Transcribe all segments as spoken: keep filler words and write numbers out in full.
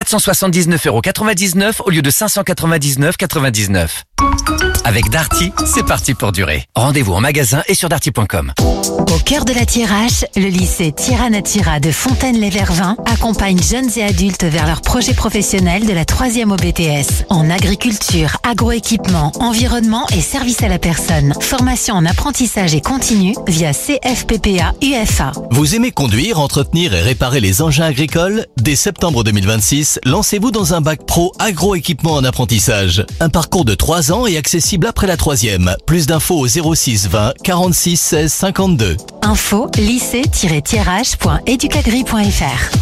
cent soixante-dix-neuf euros quatre-vingt-dix-neuf au lieu de cinq cent quatre-vingt-dix-neuf euros quatre-vingt-dix-neuf. Avec Darty, c'est parti pour durer. Rendez-vous en magasin et sur darty point com. Au cœur de la Thiérache, le lycée Tira Natura de Fontaine-lès-Vervins accompagne jeunes et adultes vers leur projet professionnel de la troisième O B T S en agriculture, agroéquipement, environnement et service à la personne. Formation en apprentissage et continu via C F P P A U F A. Vous aimez conduire, entretenir et réparer les engins agricoles? Dès septembre deux mille vingt-six, lancez-vous dans un bac pro agroéquipement en apprentissage. Un parcours de trois ans et accessible après la troisième. Plus d'infos au zéro six vingt quarante-six seize cinquante-deux. Info lycée tiret thiérache point educagri point f r.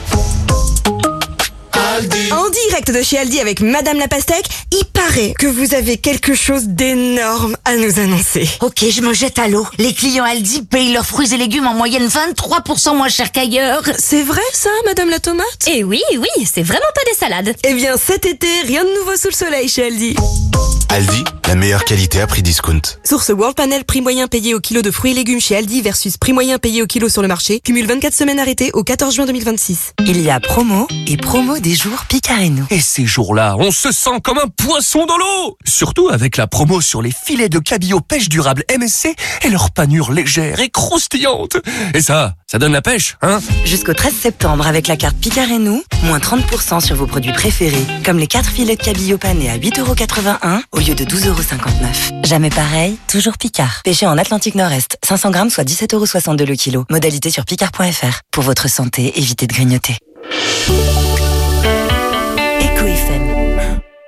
En direct de chez Aldi avec Madame la Pastèque, il paraît que vous avez quelque chose d'énorme à nous annoncer. Ok, je me jette à l'eau. Les clients Aldi payent leurs fruits et légumes en moyenne vingt-trois pour cent moins cher qu'ailleurs. C'est vrai ça, Madame la Tomate? Eh oui, oui, c'est vraiment pas des salades. Eh bien cet été, rien de nouveau sous le soleil chez Aldi. Aldi, la meilleure qualité à prix discount. Source World Panel, prix moyen payé au kilo de fruits et légumes chez Aldi versus prix moyen payé au kilo sur le marché. Cumule vingt-quatre semaines arrêtées au quatorze juin deux mille vingt-six. Il y a promo et promo des jours Picarénou. Et ces jours-là, on se sent comme un poisson dans l'eau. Surtout avec la promo sur les filets de cabillaud pêche durable M S C et leur panure légère et croustillante. Et ça, ça donne la pêche, hein? Jusqu'au treize septembre avec la carte Picarénou, moins trente pour cent sur vos produits préférés, comme les quatre filets de cabillaud panés à huit euros quatre-vingt-un au lieu de douze euros cinquante-neuf. Jamais pareil, toujours Picard. Pêché en Atlantique Nord-Est, cinq cents grammes soit dix-sept euros soixante-deux le kilo. Modalité sur picard point f r. Pour votre santé, évitez de grignoter.